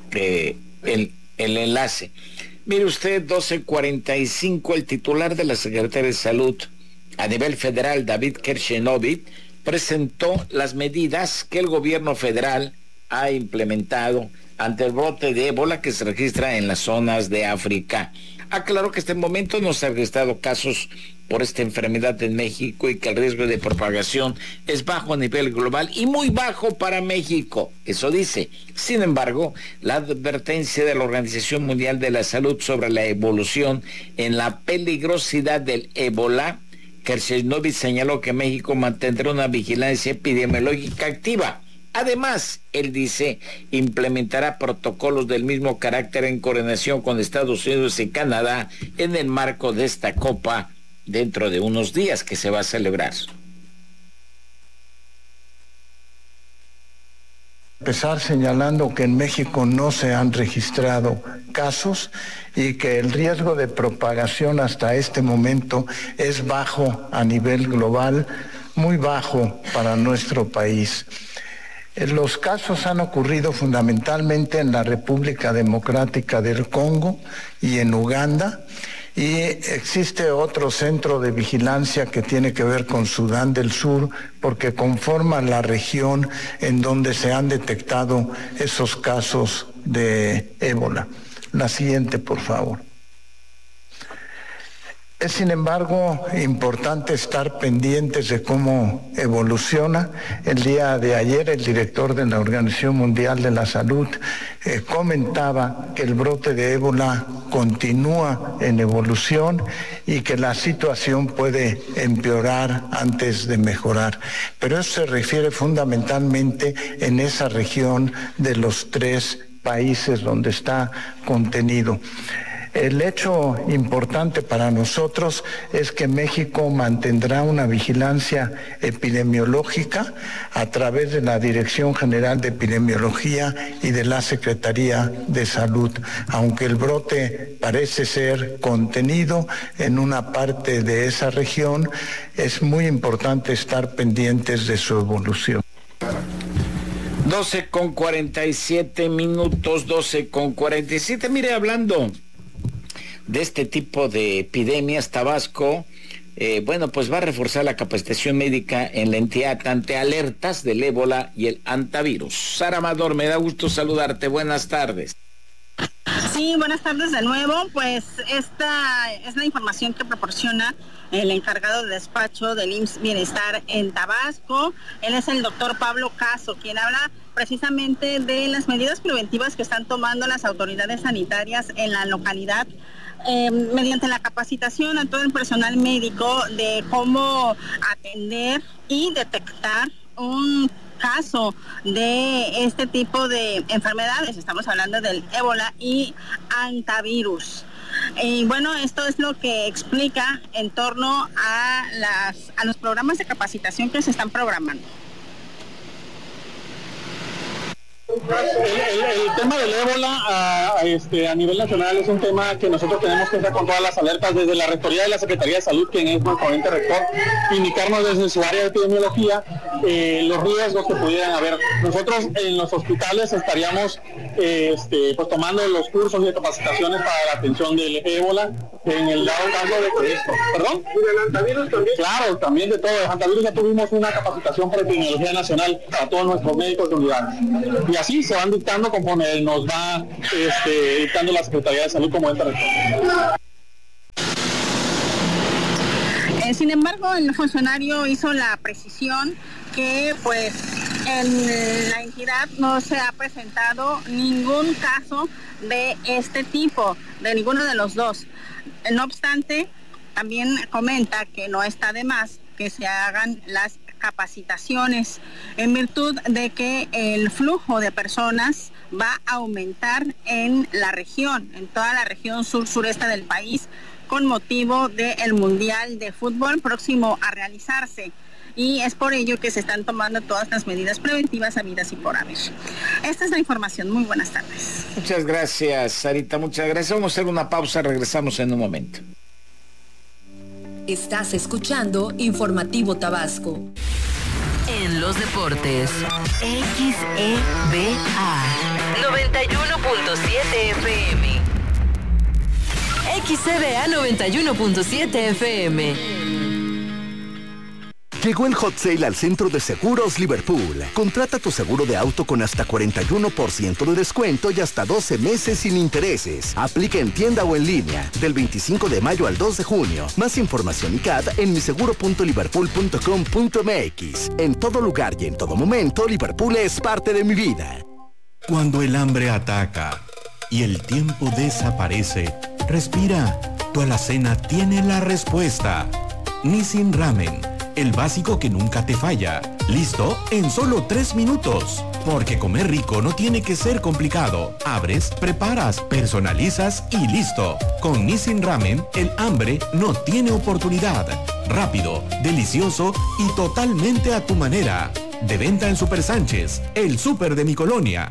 el enlace. Mire usted, 12:45, el titular de la Secretaría de Salud a nivel federal, David Kershenovich, presentó las medidas que el gobierno federal ha implementado ante el brote de ébola que se registra en las zonas de África. Aclaró que hasta el momento no se han registrado casos por esta enfermedad en México y que el riesgo de propagación es bajo a nivel global y muy bajo para México. Eso dice. Sin embargo, la advertencia de la Organización Mundial de la Salud sobre la evolución en la peligrosidad del ébola, Kershenovich señaló que México mantendrá una vigilancia epidemiológica activa. Además, él dice, implementará protocolos del mismo carácter en coordinación con Estados Unidos y Canadá en el marco de esta Copa dentro de unos días que se va a celebrar. Empezar señalando que en México no se han registrado casos y que el riesgo de propagación hasta este momento es bajo a nivel global, muy bajo para nuestro país. Los casos han ocurrido fundamentalmente en la República Democrática del Congo y en Uganda, y existe otro centro de vigilancia que tiene que ver con Sudán del Sur, porque conforma la región en donde se han detectado esos casos de ébola. La siguiente, por favor. Es, sin embargo, importante estar pendientes de cómo evoluciona. El día de ayer, el director de la Organización Mundial de la Salud comentaba que el brote de ébola continúa en evolución y que la situación puede empeorar antes de mejorar. Pero eso se refiere fundamentalmente en esa región de los 3 países donde está contenido. El hecho importante para nosotros es que México mantendrá una vigilancia epidemiológica a través de la Dirección General de Epidemiología y de la Secretaría de Salud. Aunque el brote parece ser contenido en una parte de esa región, es muy importante estar pendientes de su evolución. 12:47, 12:47. Mire, hablando de este tipo de epidemias, Tabasco, pues va a reforzar la capacitación médica en la entidad ante alertas del ébola y el antivirus. Sara Amador, me da gusto saludarte. Buenas tardes. Sí, buenas tardes de nuevo. Pues esta es la información que proporciona el encargado de despacho del IMSS Bienestar en Tabasco. Él es el doctor Pablo Caso, quien habla precisamente de las medidas preventivas que están tomando las autoridades sanitarias en la localidad, mediante la capacitación a todo el personal médico de cómo atender y detectar un caso de este tipo de enfermedades. Estamos hablando del ébola y antivirus. Y bueno, esto es lo que explica en torno a los programas de capacitación que se están programando. El tema del ébola a nivel nacional es un tema que nosotros tenemos que estar con todas las alertas desde la Rectoría de la Secretaría de Salud, quien es nuestro ente rector, indicarnos desde su área de epidemiología los riesgos que pudieran haber. Nosotros en los hospitales estaríamos pues tomando los cursos y capacitaciones para la atención del ébola en el dado caso de que esto. ¿Perdón? ¿Y del antivirus también? Claro, también de todo. El antivirus ya tuvimos una capacitación para epidemiología nacional para todos nuestros médicos de unidad. Y así se van dictando conforme nos va dictando la Secretaría de Salud como ente rector. Sin embargo, el funcionario hizo la precisión que pues en la entidad no se ha presentado ningún caso de este tipo, de ninguno de los dos. No obstante, también comenta que no está de más que se hagan las capacitaciones en virtud de que el flujo de personas va a aumentar en la región, en toda la región sur-sureste del país, con motivo del Mundial de Fútbol próximo a realizarse. Y es por ello que se están tomando todas las medidas preventivas habidas y por haber. Esta es la información. Muy buenas tardes. Muchas gracias, Sarita. Muchas gracias. Vamos a hacer una pausa. Regresamos en un momento. Estás escuchando Informativo Tabasco. En los deportes, XEBA 91.7 FM. XCDA 91.7 FM. Llegó el hot sale al Centro de Seguros Liverpool. Contrata tu seguro de auto con hasta 41% de descuento y hasta 12 meses sin intereses. Aplica en tienda o en línea, del 25 de mayo al 2 de junio. Más información y CAD en miseguro.liverpool.com.mx. En todo lugar y en todo momento, Liverpool es parte de mi vida. Cuando el hambre ataca y el tiempo desaparece, respira. Tu alacena tiene la respuesta. Nissin Ramen. El básico que nunca te falla. ¿Listo? En solo 3 minutos. Porque comer rico no tiene que ser complicado. Abres, preparas, personalizas y listo. Con Nissin Ramen, el hambre no tiene oportunidad. Rápido, delicioso y totalmente a tu manera. De venta en Super Sánchez, el súper de mi colonia.